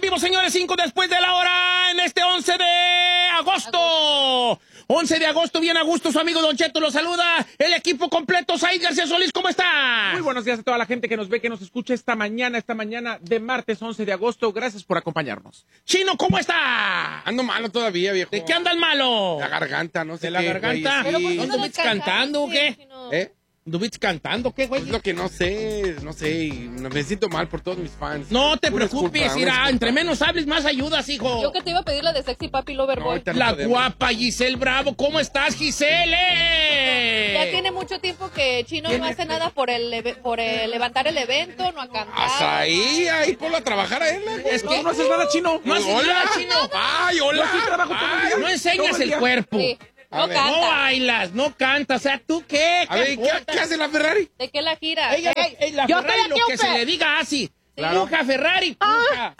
vivo, señores, 5 después de la hora en este 11 de agosto. 11 de agosto, bien a gusto, su amigo Don Cheto lo saluda. El equipo completo, Said García Solís, ¿cómo está? Muy buenos días a toda la gente que nos ve, que nos escucha esta mañana de martes 11 de agosto. Gracias por acompañarnos. Chino, ¿cómo está? Ando malo todavía, viejo. ¿De qué anda el malo? La garganta, no sé. ¿De la garganta? Güey, sí. ¿No anduviste cantando o qué? ¿Eh? ¿Anduviste cantando qué, güey? Es lo que no sé, y me siento mal por todos mis fans. No te Una preocupes, disculpa, mira, una entre disculpa. menos hables, más ayudas, hijo. Yo que te iba a pedir la de Sexy Papi Loverboy. No, ahorita no La podemos. guapa Giselle Bravo, ¿cómo estás, Giselle? Ya tiene mucho tiempo que Chino no hace nada por levantar el evento, no ha cantado. Hasta ahí ponlo a trabajar a él. Es que No haces nada, Chino. no haces nada, Chino. Ay, hola. Yo sí trabajo todo el día. No enseñas Todo el el día. cuerpo. Sí, A no ver. No canta. bailas, no cantas. O sea, ¿tú qué? A ver, ¿qué hace la Ferrari? ¿De qué la gira? Ella, la yo Ferrari, estoy lo aquí, que se Ofe. le diga así. Claro. Puja, Ferrari, puja.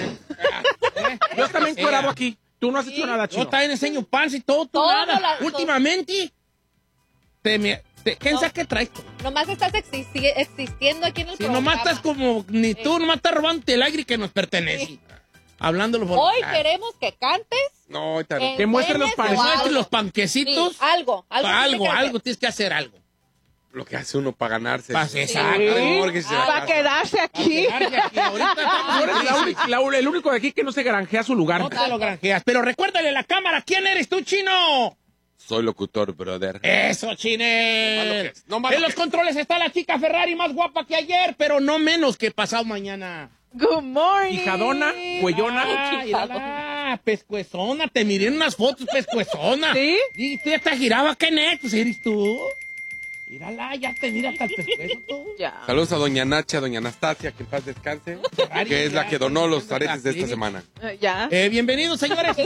Yo también cuerado aquí. Tú no has hecho nada, Chino. Yo también enseño pants y todo, tú Todo nada. la- Últimamente, ¿quién sabe qué traes? Nomás estás existiendo aquí en el Si programa. nomás estás como, ni tú, nomás estás robando el aire que nos pertenece. Sí. Hablándolo por Hoy queremos que cantes. No, ahorita no. Que muestren los enseñes panes. o algo. los panquecitos. Sí, algo tiene que hacer. Algo, tienes que hacer algo. Lo que hace uno para ganarse. Exacto. Mejor que se la Para casa. quedarse aquí. Ahorita Tú eres el único de aquí que no se granjea su lugar. no te lo granjeas. Pero recuérdale a la cámara, ¿quién eres tú, Chino? Soy locutor, brother. Eso, Chinel. No malo En los que es. controles está la chica Ferrari más guapa que ayer, pero no menos que pasado mañana. Good morning. Hijadona, cuellona. Ah, mírala, pescuezona. Te miré en unas fotos, pescuezona. ¿Sí? Y tú ya te giraba, ¿qué net? Pues eres tú. Mírala, ya te mira hasta el pescuezo tú. Ya. Saludos a doña Nacha, doña Anastasia, que en paz descanse, Ferrari, que es la que donó los aretes de esta Sí. semana. Ya. Bienvenidos, señores.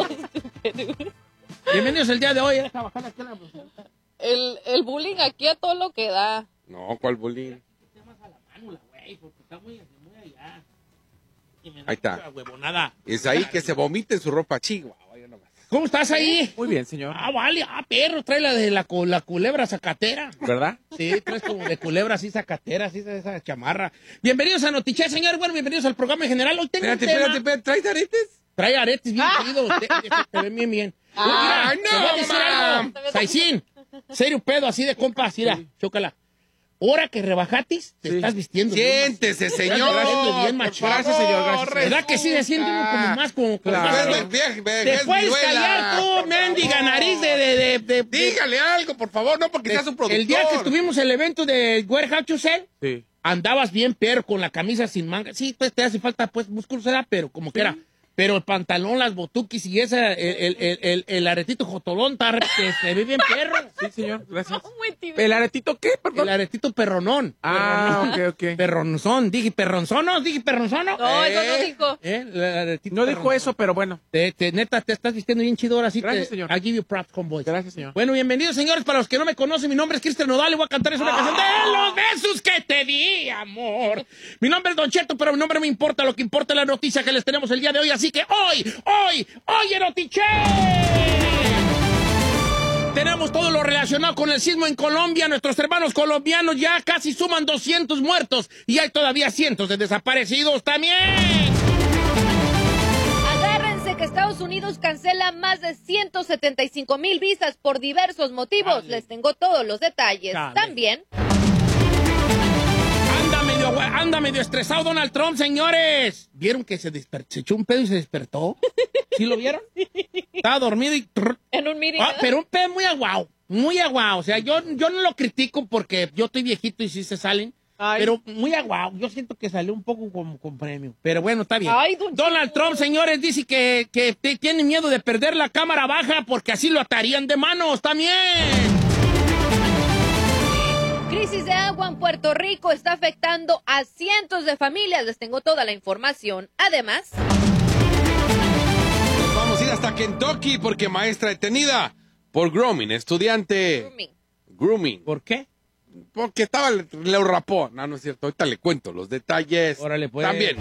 Bienvenidos el día de hoy. Deja bajar aquí la bolsita. El bullying aquí a todo lo que da. No, ¿cuál bullying? Mánula, güey, porque está muy allá. Y me da Ahí está. mucha huevonada. Es ahí que se vomite en su ropa chihuahua. Yo nomás. ¿Cómo estás ahí? Muy bien, señor. Ah, vale. Ah, perro, trae la de la culebra zacatera. ¿Verdad? Sí, traes como de culebra así zacatera, así esa chamarra. Bienvenidos a Notiche, señor. Bueno, bienvenidos al programa en general. Hoy tengo un tema. Espérate, ¿traes aretes? Trae aretes bien chidos. Te ven bien, bien. Ay, Mira, te voy a no, decir mam. algo. Saicín, serio pedo, así de compas, mira, chócala. Ahora que rebajatis, te Sí. estás vistiendo. Siéntese, señor. Gracias, bien, machín. Gracias, señor. Gracias. ¿Verdad que sí se siente uno como más como Claro. más- Te Te puedes callar tú, mendiga nariz de- Dígale algo, por favor, no porque seas un productor. El día que tuvimos el evento de Warehouse to Sell, Sí. andabas bien, pero con la camisa sin manga. Sí, pues te hace falta, pues, músculo será, pero como quiera. Pero el pantalón, las botuquis y el aretito jotolón, se ve bien perro. Sí, señor. Gracias. Muy tibio. ¿El aretito qué? El Perdón. aretito perronón. Ah, Perronón. ok. Perronzón. Dije perronzono, dije perronzono. No, eso no dijo. El aretito No dijo perronzón. eso, pero bueno. Neta, te estás vistiendo bien chido ahora sí. Gracias, señor. I give you props, homeboys. Gracias, señor. Bueno, bienvenidos, señores. Para los que no me conocen, mi nombre es Cristian Nodal y voy a cantar una canción de los besos que te di, amor. Mi nombre es Don Cheto, pero mi nombre no me importa. Lo que importa es la noticia que les tenemos el día de hoy. Así que hoy, Notiche. Tenemos todo lo relacionado con el sismo en Colombia. Nuestros hermanos colombianos ya casi suman 200 muertos y hay todavía cientos de desaparecidos también. Agárrense que Estados Unidos cancela más de 175,000 visas por diversos motivos. Dale. Les tengo todos los detalles. Dale. También, Anda medio estresado Donald Trump, señores. ¿Vieron que se echó un pedo y se despertó? ¿Sí lo vieron? Estaba dormido y... en un meeting. pero un pedo muy aguao. Muy aguao. O sea, yo no lo critico porque yo estoy viejito y sí se salen. Ay. Pero muy aguao. Yo siento que salió un poco como con premio. Pero bueno, está bien. Ay, don Donald Cheto. Trump, señores, dice que tiene miedo de perder la cámara baja porque así lo atarían de manos también. Crisis de agua en Puerto Rico está afectando a cientos de familias. Les tengo toda la información. Además, Nos vamos a ir hasta Kentucky porque maestra detenida por grooming, estudiante. Grooming. ¿Por qué? Porque le rapó. No, no es cierto. Ahorita le cuento los detalles. Órale, pues. También.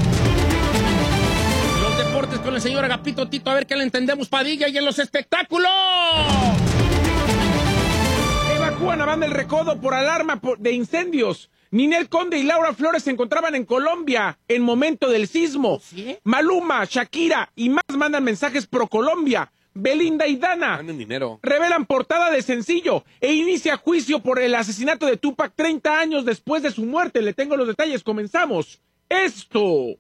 Los deportes con el señor Agapito Tito, a ver qué le entendemos, Padilla, y en los espectáculos. Evacúan a Banda El Recodo por alarma de incendios. Ninel Conde y Laura Flores se encontraban en Colombia en momento del sismo. ¿Sí? Maluma, Shakira y más mandan mensajes pro Colombia. Belinda y Dana Manden dinero. revelan portada de sencillo e inicia juicio por el asesinato de Tupac 30 años después de su muerte. Le tengo los detalles, comenzamos. Esto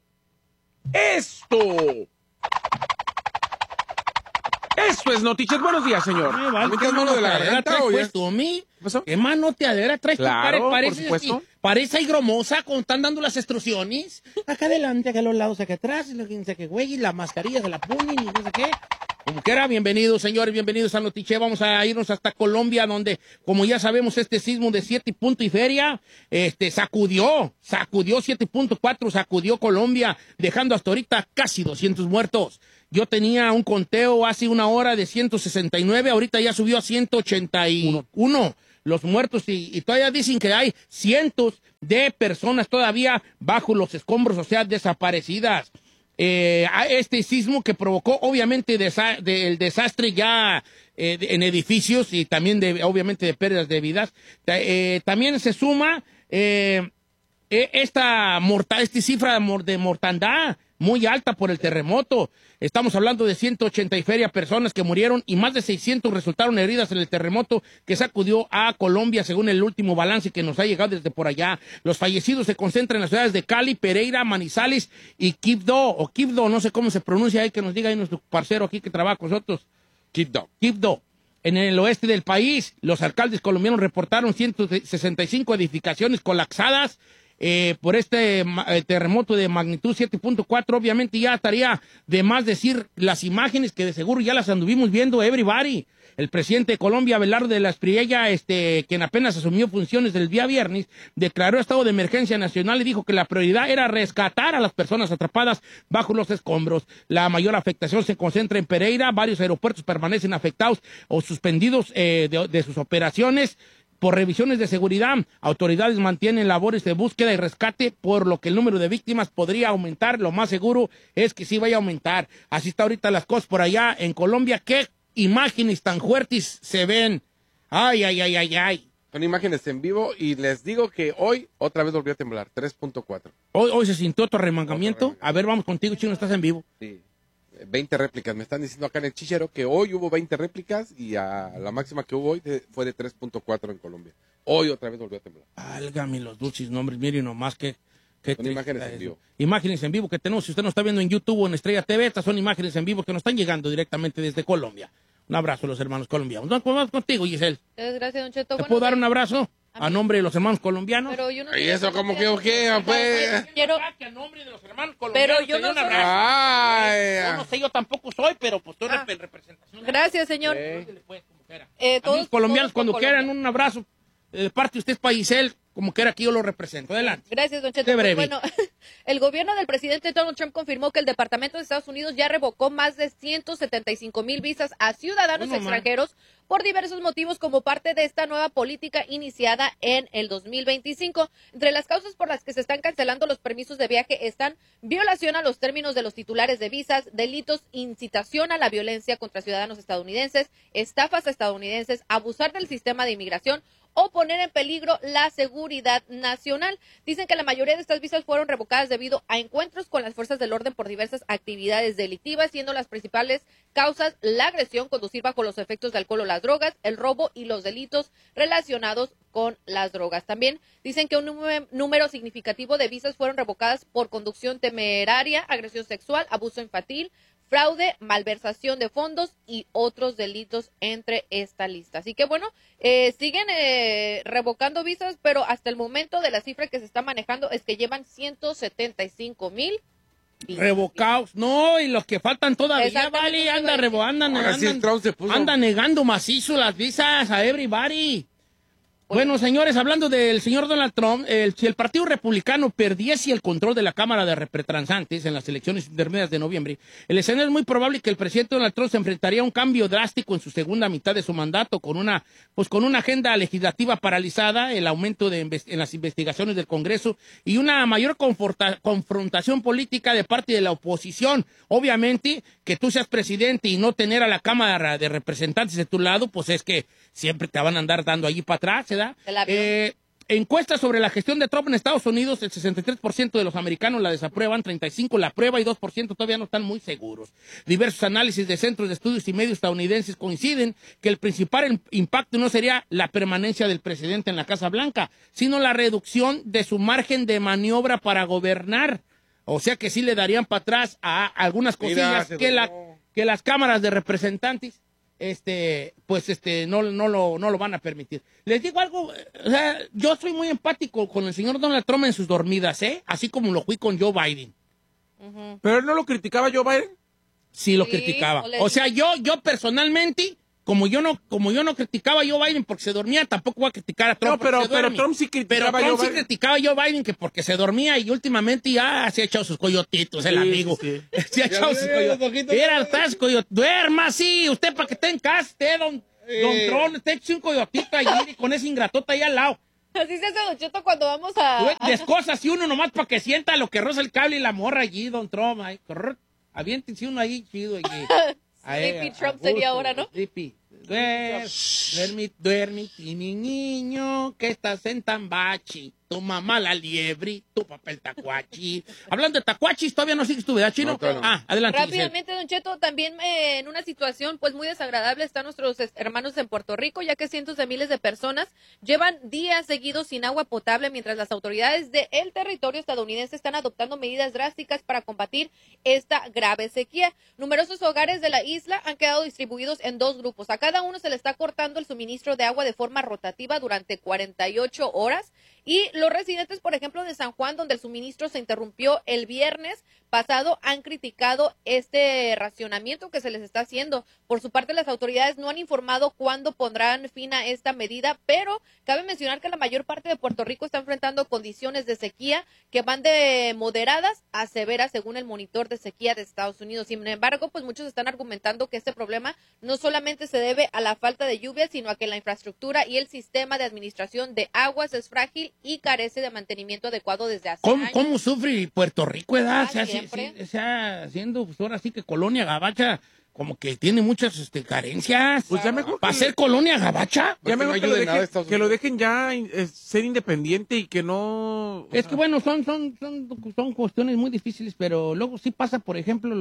es Noticias. Buenos días, señor. Me vale, ¿Metes mano de la garganta traes o ya? puesto, mí? ¿Qué pasó? ¿Qué manoteadera traes? tú? Claro, Parece, por supuesto. así, parece ahí gromosa cuando están dando las instrucciones. Acá adelante, acá a los lados, acá atrás, y no sé qué güey, y la mascarilla se la ponen y no sé qué. Como quiera, bienvenidos, señores, bienvenidos a Notiche. Vamos a irnos hasta Colombia, donde, como ya sabemos, este sismo de 7 punto y feria, sacudió 7.4, sacudió Colombia, dejando hasta ahorita casi 200 muertos. Yo tenía un conteo hace una hora de 169, ahorita ya subió a 181 los muertos y todavía dicen que hay cientos de personas todavía bajo los escombros, o sea, desaparecidas. A este sismo que provocó obviamente el desastre ya en edificios y también obviamente de pérdidas de vidas. También se suma esta cifra de mortandad muy alta por el terremoto. Estamos hablando de 180 y feria personas que murieron y más de 600 resultaron heridas en el terremoto que sacudió a Colombia, según el último balance que nos ha llegado desde por allá. Los fallecidos se concentran en las ciudades de Cali, Pereira, Manizales y Quibdó, no sé cómo se pronuncia ahí, que nos diga ahí nuestro parcero aquí que trabaja con nosotros. Quibdó. En el oeste del país, los alcaldes colombianos reportaron 165 edificaciones colapsadas por este terremoto de magnitud 7.4. Obviamente ya estaría de más decir las imágenes que de seguro ya las anduvimos viendo everybody. El presidente de Colombia, Abelardo de la Espriella, quien apenas asumió funciones el día viernes, declaró estado de emergencia nacional y dijo que la prioridad era rescatar a las personas atrapadas bajo los escombros. La mayor afectación se concentra en Pereira. Varios aeropuertos permanecen afectados o suspendidos de sus operaciones por revisiones de seguridad. Autoridades mantienen labores de búsqueda y rescate, por lo que el número de víctimas podría aumentar. Lo más seguro es que sí vaya a aumentar. Así está ahorita las cosas por allá en Colombia. ¿Qué imágenes tan fuertes se ven? Ay. Son imágenes en vivo y les digo que hoy otra vez volvió a temblar, 3.4. Hoy se sintió otro remangamiento. A ver, vamos contigo, Chino, estás en vivo. Sí. 20 réplicas. Me están diciendo acá en el chichero que hoy hubo 20 réplicas y la máxima que hubo hoy fue de 3.4 en Colombia. Hoy otra vez volvió a temblar. Válgame los dulces nombres, miren nomás que son imágenes en vivo. Imágenes en vivo que tenemos. Si usted nos está viendo en YouTube o en Estrella TV, estas son imágenes en vivo que nos están llegando directamente desde Colombia. Un abrazo a los hermanos colombianos. Vamos contigo, Giselle. Gracias, Don Cheto. ¿Te puedo dar un abrazo a nombre de los hermanos colombianos? Pero yo no ¿Y eso cómo que pues? Quiero... A nombre de los hermanos colombianos. Pero yo no un soy... abrazo. Yo no sé, yo tampoco soy, pero pues estoy en representación. Gracias, señor. Todos los colombianos, cuando Colombia. quieran, un abrazo de parte de usted para Giselle, como quiera que yo lo represento. Adelante. Gracias, Don Cheto. Qué breve. Bueno, el gobierno del presidente Donald Trump confirmó que el Departamento de Estados Unidos ya revocó más de 175,000 visas a ciudadanos extranjeros por diversos motivos como parte de esta nueva política iniciada en el 2025. Entre las causas por las que se están cancelando los permisos de viaje están violación a los términos de los titulares de visas, delitos, incitación a la violencia contra ciudadanos estadounidenses, estafas a estadounidenses, abusar del sistema de inmigración o poner en peligro la seguridad nacional. Dicen que la mayoría de estas visas fueron revocadas debido a encuentros con las fuerzas del orden por diversas actividades delictivas, siendo las principales causas la agresión, conducir bajo los efectos de alcohol o las drogas, el robo y los delitos relacionados con las drogas. También dicen que un número significativo de visas fueron revocadas por conducción temeraria, agresión sexual, abuso infantil, fraude, malversación de fondos y otros delitos entre esta lista. Así que bueno, siguen revocando visas, pero hasta el momento de la cifra que se está manejando es que llevan 175,000 revocados. No, y los que faltan todavía, Exactamente, vale, anda negando macizo las visas a everybody. Bueno, señores, hablando del señor Donald Trump, si el Partido Republicano perdiese el control de la Cámara de Representantes en las elecciones intermedias de noviembre, el escenario es muy probable que el presidente Donald Trump se enfrentaría a un cambio drástico en su segunda mitad de su mandato, con una agenda legislativa paralizada, el aumento en las investigaciones del Congreso y una mayor confrontación política de parte de la oposición. Obviamente, que tú seas presidente y no tener a la Cámara de Representantes de tu lado, pues es que siempre te van a andar dando allí para atrás, ¿verdad? encuesta sobre la gestión de Trump en Estados Unidos, el 63% de los americanos la desaprueban, 35% la aprueba y 2% todavía no están muy seguros. Diversos análisis de centros de estudios y medios estadounidenses coinciden que el principal impacto no sería la permanencia del presidente en la Casa Blanca, sino la reducción de su margen de maniobra para gobernar. O sea que sí le darían para atrás a algunas cosillas que las cámaras de representantes no lo van a permitir. Les digo algo, o sea, yo soy muy empático con el señor Donald Trump en sus dormidas, así como lo fui con Joe Biden. ¿Pero él no lo criticaba Joe Biden? Sí, lo criticaba. O sea, yo personalmente, como yo no criticaba a Joe Biden porque se dormía, tampoco voy a criticar a Trump. No, pero Trump sí criticaba a Joe Biden. Criticaba a Joe Biden que porque se dormía y últimamente ya se ha echado sus coyotitos, el amigo. Sí. Se ha echado sus coyotitos. Era el coyotitos. Duerma, sí, usted para que esté en casa, don Trump, usted eche un coyotito allí y con ese ingratota ahí al lado. Así se hace, Don Cheto, cuando vamos a... Descosas y uno nomás para que sienta lo que roza el cable y la morra allí, don Trump. Ahí, aviéntense uno ahí chido allí. Sleepy Trump sería ahora, ¿no? Sleepy. Duerme, mi niño, que estás en Tambachi. Tu mamá la liebre, tu papá el tacuachi. Hablando de tacuachis, todavía no sigues tú, ¿verdad, Chino? No. Adelante. Rápidamente, Don Cheto, también en una situación pues muy desagradable están nuestros hermanos en Puerto Rico, ya que cientos de miles de personas llevan días seguidos sin agua potable, mientras las autoridades del territorio estadounidense están adoptando medidas drásticas para combatir esta grave sequía. Numerosos hogares de la isla han quedado distribuidos en dos grupos. A cada uno se le está cortando el suministro de agua de forma rotativa durante 48 horas. Y los residentes, por ejemplo, de San Juan, donde el suministro se interrumpió el viernes pasado, han criticado este racionamiento que se les está haciendo. Por su parte, las autoridades no han informado cuándo pondrán fin a esta medida, pero cabe mencionar que la mayor parte de Puerto Rico está enfrentando condiciones de sequía que van de moderadas a severas, según el monitor de sequía de Estados Unidos. Sin embargo, pues muchos están argumentando que este problema no solamente se debe a la falta de lluvia, sino a que la infraestructura y el sistema de administración de aguas es frágil y carece de mantenimiento adecuado desde hace años. ¿Cómo sufre Puerto Rico, edad? Siempre. Haciendo, pues ahora sí que colonia gabacha, como que tiene muchas carencias. Pues ya mejor ¿Para ser colonia gabacha? Ya mejor no ayude nada a Estados que lo Unidos. dejen ya ser independiente y que no... Es que bueno, son cuestiones muy difíciles, pero luego sí pasa, por ejemplo,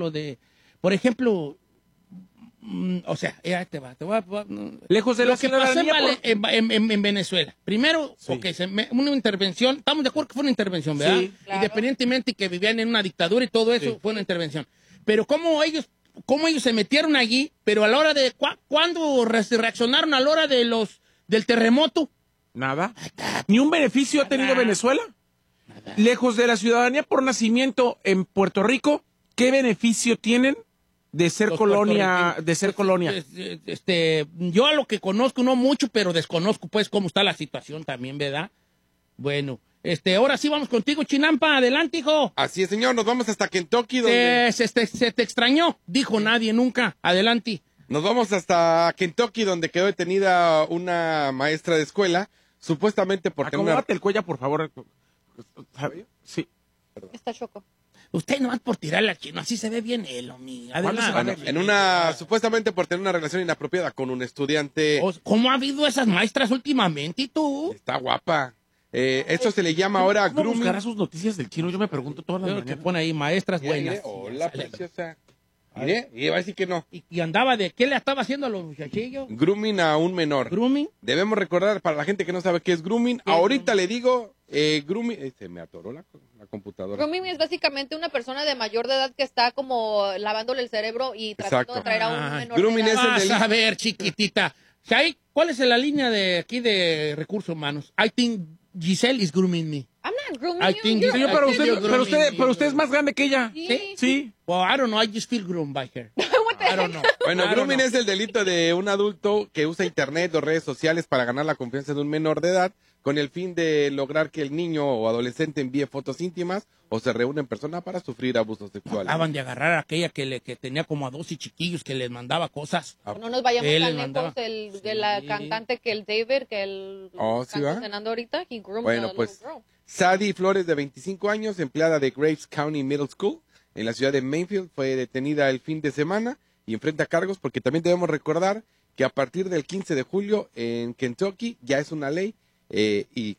o sea, ya te va. Lejos de Lo la que pasó ciudadanía. en Venezuela. Primero, Sí. una intervención, estamos de acuerdo que fue una intervención, ¿verdad? Sí, claro. Independientemente que vivían en una dictadura y todo eso, Sí. fue una intervención. Pero cómo ellos se metieron allí, pero a la hora de, ¿cuándo reaccionaron a la hora del terremoto? Nada. ¿Ni un beneficio ha tenido Nada. Venezuela? Lejos de la ciudadanía por nacimiento en Puerto Rico, ¿qué beneficio tienen de ser Los colonia? puertorriqueños. De ser colonia. Yo a lo que conozco, no mucho, pero desconozco pues cómo está la situación también, ¿verdad? Bueno, ahora sí vamos contigo, Chinampa, adelante, hijo. Así es, señor, nos vamos hasta Kentucky, donde... Se te extrañó, dijo nadie nunca, adelante. Nos vamos hasta Kentucky, donde quedó detenida una maestra de escuela, supuestamente por tener una... Acomódate el cuello, por favor. Sí. Está choco. Usted nomás por tirarle al chino, así se ve bien él, homie. Adelante. Bueno, supuestamente por tener una relación inapropiada con un estudiante. ¿Cómo ha habido esas maestras últimamente, y tú? Está guapa. Esto se le llama ahora ¿Cómo grooming. buscará sus noticias del chino? Yo me pregunto todas las Creo que mañanas. pone ahí maestras Mire, buenas. mire, hola, Sale. preciosa. Mire, y va a decir que no. Y andaba de, ¿qué le estaba haciendo a los muchachillos? Grooming a un menor. ¿Grooming? Debemos recordar, para la gente que no sabe qué es grooming, ahorita le digo, grooming, se me atoró la computadora. Grooming es básicamente una persona de mayor de edad que está como lavándole el cerebro y tratando Exacto. de traer a un Ah, menor grooming de edad. es el Vas delito. a ver, chiquitita. Shai, ¿cuál es la línea de aquí de recursos humanos? I think Giselle is grooming me. I'm not grooming I you, think you're you- Señor, pero I think you're usted, grooming me. usted es más grande que ella. Sí. Sí. Well, I don't know, I just feel groomed by her. I don't know. Bueno, I don't grooming know. es el delito de un adulto que usa internet o redes sociales para ganar la confianza de un menor de edad con el fin de lograr que el niño o adolescente envíe fotos íntimas o se reúna en persona para sufrir abusos sexuales. Acaban de agarrar a aquella que tenía como a 12 chiquillos que les mandaba cosas. No nos vayamos Él tan les mandaba. lejos de la Sí. cantante que el David, que el Oh, ¿sí está va? cenando ahorita, he groomed Bueno, a pues, little girl. Sadie Flores, de 25 años, empleada de Graves County Middle School en la ciudad de Mayfield, fue detenida el fin de semana y enfrenta cargos porque también debemos recordar que a partir del 15 de julio en Kentucky ya es una ley y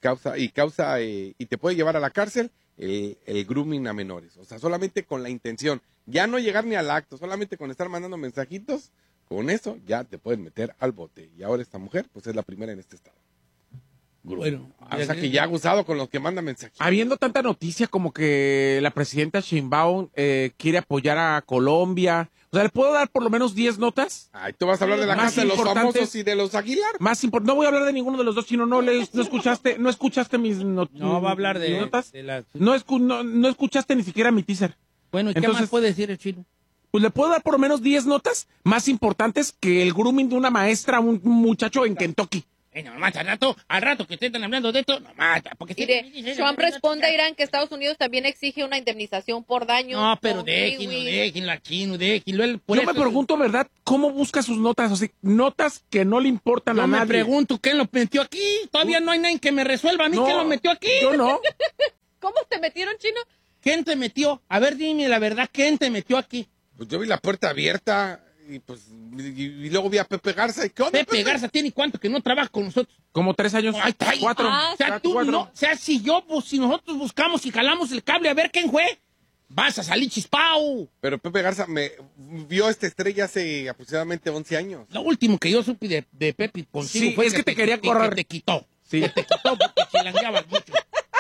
te puede llevar a la cárcel el grooming a menores. O sea, solamente con la intención, ya no llegar ni al acto, solamente con estar mandando mensajitos, con eso ya te pueden meter al bote. Y ahora esta mujer, pues es la primera en este estado. Bueno, O sea, que ya ha gustado con los que mandan mensajitos. Habiendo tanta noticia como que la presidenta Sheinbaum quiere apoyar a Colombia, o sea, ¿le puedo dar por lo menos 10 notas? Ay, tú vas a hablar de la Más casa de los importantes. famosos y de los Aguilar. No voy a hablar de ninguno de los dos, sino no escuchaste mis notas. no va a hablar de notas. las... No escuchaste ni siquiera mi teaser. Bueno, ¿y qué Entonces, más puede decir el chino? Pues le puedo dar por lo menos 10 notas más importantes que el grooming de una maestra a un muchacho en Kentucky. No mata al rato que estén hablando de esto, no mata. Porque Mire, Trump responde a Irán que Estados Unidos también exige una indemnización por daño. No, pero déjenlo al chino, déjenlo. Yo me pregunto, ¿verdad? ¿Cómo busca sus notas? O sea, notas que no le importan a Yo nadie. me pregunto, ¿quién lo metió aquí? Todavía no hay nadie que me resuelva a mí. No, ¿Quién lo metió aquí? Yo no. ¿Cómo te metieron, chino? ¿Quién te metió? A ver, dime la verdad, ¿quién te metió aquí? Pues yo vi la puerta abierta y pues y luego vi a Pepe Garza. ¿Y qué onda, Pepe Garza tiene cuánto que no trabaja con nosotros. Como 3 años. Ay, ay, 4. O sea, tú 4. no, o sea, si nosotros buscamos y jalamos el cable a ver quién fue, vas a salir chispao. Pero Pepe Garza me vio esta estrella hace aproximadamente 11 años. Lo último que yo supe de Pepe contigo Sí, fue es que te quería correr. Que te quitó. Sí. Que te quitó porque chilangueabas mucho.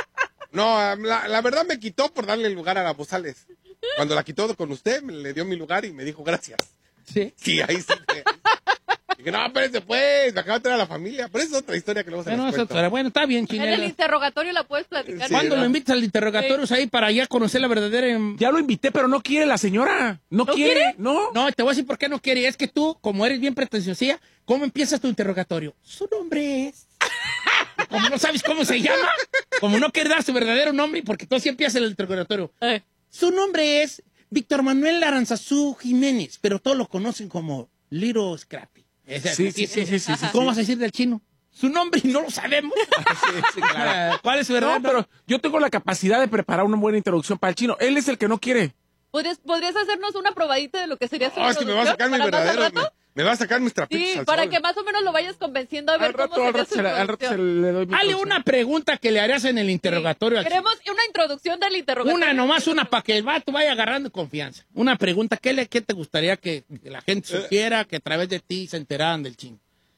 No, la verdad me quitó por darle el lugar a la Bozales. Cuando la quitó con usted, le dio mi lugar y me dijo gracias. Sí. Sí, ahí sí. Dije, no, espérense pues, me acaba de traer a la familia. Pero esa es otra historia que luego se Bueno, les cuento. bueno, está bien, En el chinela. interrogatorio la puedes platicar. Sí, ¿Cuándo ¿no? lo invitas al interrogatorio ahí para ya conocer la verdadera? Ya lo invité, pero no quiere la señora. No quiere. No. No, te voy a decir por qué no quiere. Es que tú, como eres bien pretenciosa, ¿cómo empiezas tu interrogatorio? Su nombre es... Como no sabes cómo se llama, como no quieres dar su verdadero nombre, porque tú así empiezas el interrogatorio. Su nombre es Víctor Manuel Aranzazú Jiménez, pero todos lo conocen como Little Scrappy. Sí. ¿Cómo vas a decir del chino? Su nombre y no lo sabemos. Claro. ¿Cuál es su verdadero No, pero yo tengo la capacidad de preparar una buena introducción para el chino. Él es el que no quiere. ¿Podrías hacernos una probadita de lo que sería su No, es que me va a sacar mi introducción para más al verdadero. rato? Me va a sacar mis trapitos Sí, al para sol. que más o menos lo vayas convenciendo a ver Al rato, cómo sería su al rato se introducción. le doy mi Hazle introducción. una pregunta que le harías en el interrogatorio al chino. Queremos una introducción del interrogatorio. Una, nomás una, para que el vato vaya agarrando confianza. Una pregunta, ¿qué te gustaría que la gente supiera, que a través de ti se enteraran del chino?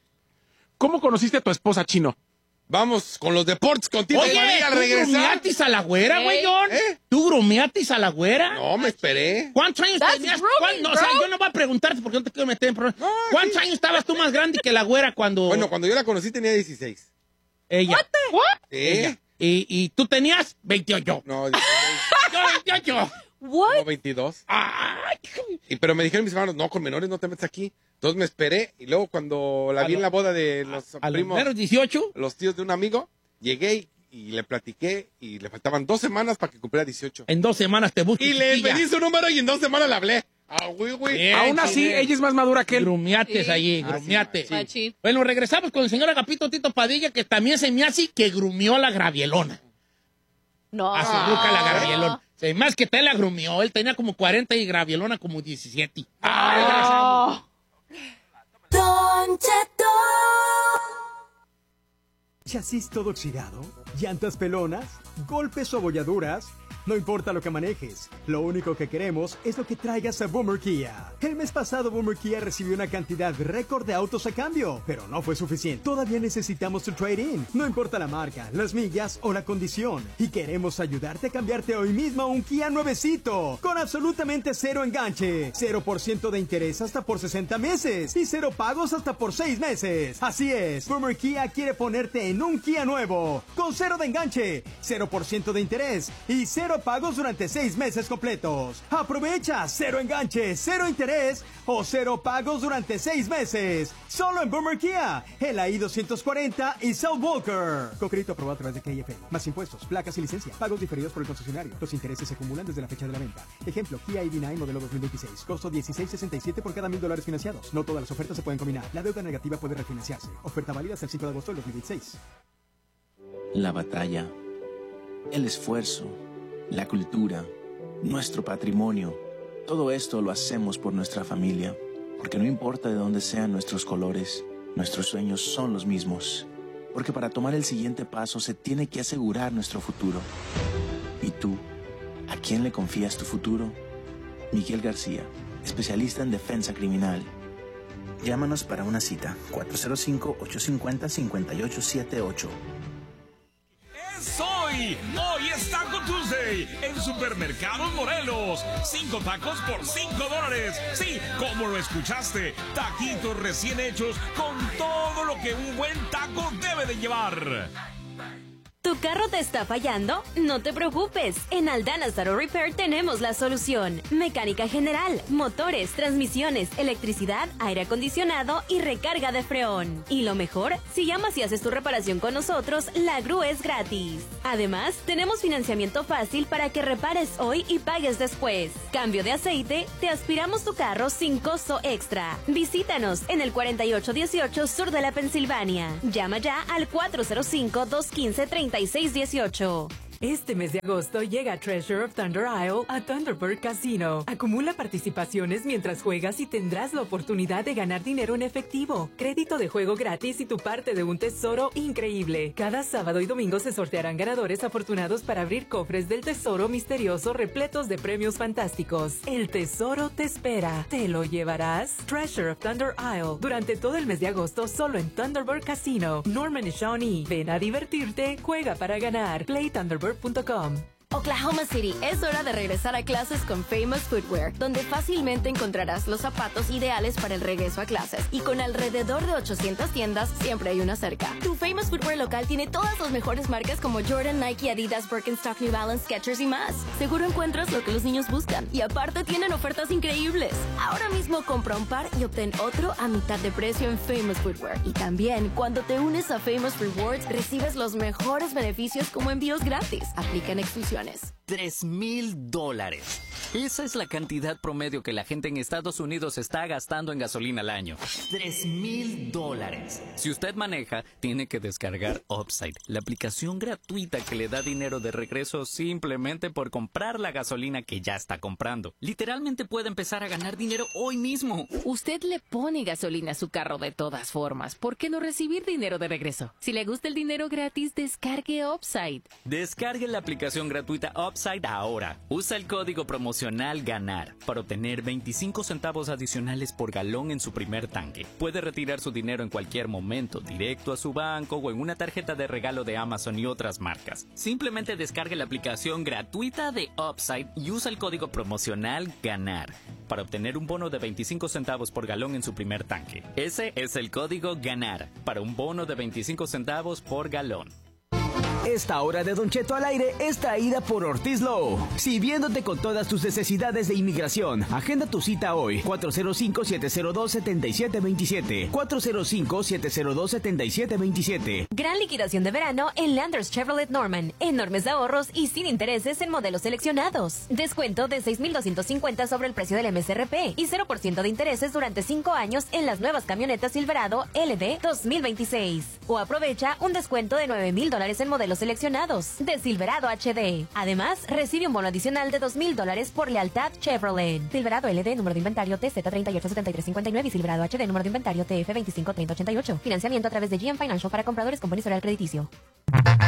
¿Cómo conociste a tu esposa, chino? Vamos con los deportes contigo. Oye, María, al ¿tú regresar. grumeatis a la güera, güey, John? ¿Eh? ¿Tú grumeatis a la güera? No, me esperé. ¿Cuántos años That's tenías? grooming, No, o sea, bro. yo no voy a preguntarte porque no te quiero meter en problemas. No, ¿Cuántos sí. años estabas tú más grande que la güera cuando Bueno, cuando yo la conocí tenía 16. ella? ¿Eh? Y tú tenías 28. No, 16, Yo 28. What? no, 22. Ay, Pero me dijeron mis hermanos, no, con menores no te metes aquí. Entonces me esperé y luego cuando la vi en la boda de los a los primos, menos 18. los tíos de un amigo, llegué y le platiqué y le faltaban 2 semanas para que cumpliera 18. En 2 semanas te busco. Y le chiquilla. pedí su número y en 2 semanas le hablé. Ah, güey. Bien, Aún así, chile. ella es más madura que él. Grumiates Sí. allí, Ah, grumiates. sí, Machín. Bueno, regresamos con el señor Agapito Tito Padilla, que también se me hace que grumió a la Gravielona. No. A su ruca la Gravielona. Se me hace que te la grumió. Él tenía como 40 y Gravielona como 17. Regresamos. Don Cheto. ¿Chasis todo oxidado? ¿Llantas pelonas? ¿Golpes o abolladuras? No importa lo que manejes, lo único que queremos es lo que traigas a Boomer Kia. El mes pasado Boomer Kia recibió una cantidad récord de autos a cambio, pero no fue suficiente. Todavía necesitamos tu trade-in. No importa la marca, las millas o la condición. Y queremos ayudarte a cambiarte hoy mismo a un Kia nuevecito, con absolutamente cero enganche, 0% de interés hasta por 60 meses y 0 pagos hasta por 6 meses. Así es, Boomer Kia quiere ponerte en un Kia nuevo, con 0 de enganche, 0% de interés y 0 pagos durante 6 meses completos. Aprovecha 0 enganche, 0 interés o 0 pagos durante 6 meses. Solo en Boomer Kia, en la I-240 y South Walker. Con crédito aprobado a través de KFL. Más impuestos, placas y licencia. Pagos diferidos por el concesionario. Los intereses se acumulan desde la fecha de la venta. Ejemplo, Kia EV9 modelo 2026. Costo $16.67 por cada $1,000 financiados. No todas las ofertas se pueden combinar. La deuda negativa puede refinanciarse. Oferta válida hasta el 5 de agosto del 2026. La batalla, el esfuerzo, la cultura, nuestro patrimonio, todo esto lo hacemos por nuestra familia, porque no importa de dónde sean nuestros colores, nuestros sueños son los mismos. Porque para tomar el siguiente paso se tiene que asegurar nuestro futuro. ¿Y tú? ¿A quién le confías tu futuro? Miguel García, especialista en defensa criminal. Llámanos para una cita, 405-850-5878. ¡Es hoy! ¡Hoy es Taco Tuesday! En Supermercados Morelos. 5 tacos por $5. Sí, como lo escuchaste. Taquitos recién hechos con todo lo que un buen taco debe de llevar. ¿Tu carro te está fallando? No te preocupes. En Aldana's Auto Repair tenemos la solución. Mecánica general, motores, transmisiones, electricidad, aire acondicionado y recarga de freón. Y lo mejor, si llamas y haces tu reparación con nosotros, la grúa es gratis. Además, tenemos financiamiento fácil para que repares hoy y pagues después. Cambio de aceite, te aspiramos tu carro sin costo extra. Visítanos en el 4818 sur de la Pensilvania. Llama ya al 405-215-3618. Este mes de agosto llega Treasure of Thunder Isle a Thunderbird Casino. Acumula participaciones mientras juegas y tendrás la oportunidad de ganar dinero en efectivo, crédito de juego gratis y tu parte de un tesoro increíble. Cada sábado y domingo se sortearán ganadores afortunados para abrir cofres del tesoro misterioso repletos de premios fantásticos. El tesoro te espera. ¿Te lo llevarás? Treasure of Thunder Isle durante todo el mes de agosto solo en Thunderbird Casino. Norman y Shawnee. Ven a divertirte, juega para ganar. Play Thunderbird.com. Oklahoma City, es hora de regresar a clases con Famous Footwear, donde fácilmente encontrarás los zapatos ideales para el regreso a clases. Y con alrededor de 800 tiendas, siempre hay una cerca. Tu Famous Footwear local tiene todas las mejores marcas como Jordan, Nike, Adidas, Birkenstock, New Balance, Skechers y más. Seguro encuentras lo que los niños buscan. Y aparte tienen ofertas increíbles. Ahora mismo compra un par y obtén otro a mitad de precio en Famous Footwear. Y también, cuando te unes a Famous Rewards, recibes los mejores beneficios como envíos gratis. Aplican exclusiones. $3,000. Esa es la cantidad promedio que la gente en Estados Unidos está gastando en gasolina al año. $3,000. Si usted maneja, tiene que descargar Upside, la aplicación gratuita que le da dinero de regreso simplemente por comprar la gasolina que ya está comprando. Literalmente puede empezar a ganar dinero hoy mismo. Usted le pone gasolina a su carro de todas formas. ¿Por qué no recibir dinero de regreso? Si le gusta el dinero gratis, descargue Upside. Descargue la aplicación gratuita Upside ahora. Usa el código promocional GANAR para obtener 25 centavos adicionales por galón en su primer tanque. Puede retirar su dinero en cualquier momento, directo a su banco o en una tarjeta de regalo de Amazon y otras marcas. Simplemente descargue la aplicación gratuita de Upside y usa el código promocional GANAR para obtener un bono de 25 centavos por galón en su primer tanque. Ese es el código GANAR para un bono de 25 centavos por galón. Esta hora de Don Cheto al aire es traída por Ortiz Law. Sirviéndote con todas tus necesidades de inmigración. Agenda tu cita hoy. 405-702-7727. 405-702-7727. Gran liquidación de verano en Landers Chevrolet Norman. Enormes ahorros y sin intereses en modelos seleccionados. Descuento de $6,250 sobre el precio del MSRP y 0% de intereses durante 5 años en las nuevas camionetas Silverado LD 2026. O aprovecha un descuento de $9,000 en modelos seleccionados de Silverado HD. Además, recibe un bono adicional de $2,000 por lealtad Chevrolet. Silverado LD, número de inventario TZ387359 y Silverado HD, número de inventario TF253088. Financiamiento a través de GM Financial para compradores con buen historial crediticio.